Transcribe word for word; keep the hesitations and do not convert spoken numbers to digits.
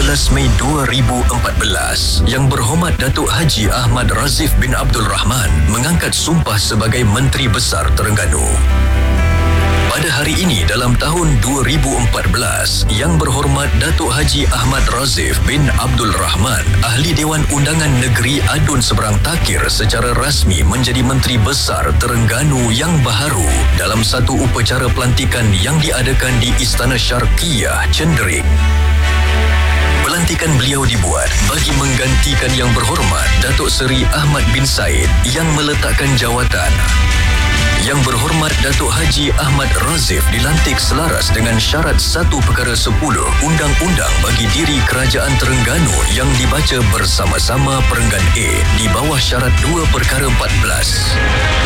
belas Mei dua ribu empat belas, Yang Berhormat Datuk Haji Ahmad Razif bin Abdul Rahman mengangkat sumpah sebagai Menteri Besar Terengganu. Pada hari ini dalam tahun dua ribu empat belas, Yang Berhormat Datuk Haji Ahmad Razif bin Abdul Rahman, Ahli Dewan Undangan Negeri Adun Seberang Takir, secara rasmi menjadi Menteri Besar Terengganu yang baharu dalam satu upacara pelantikan yang diadakan di Istana Syarqiyah, Cenderik. Pelantikan beliau dibuat bagi menggantikan Yang Berhormat Datuk Seri Ahmad bin Said yang meletakkan jawatan. Yang Berhormat Datuk Haji Ahmad Razif dilantik selaras dengan syarat satu perkara sepuluh Undang-Undang bagi diri Kerajaan Terengganu yang dibaca bersama-sama Perenggan A di bawah syarat dua perkara empat belas.